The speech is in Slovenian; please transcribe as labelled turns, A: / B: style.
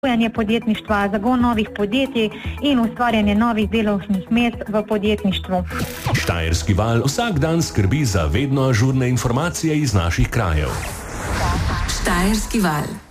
A: spodbujanje podjetništva, zagon novih podjetij in ustvarjanje novih delovnih mest v podjetništvu.
B: Štajerski val vsak dan skrbi za vedno ažurne informacije iz naših krajev.
C: Štajerski val.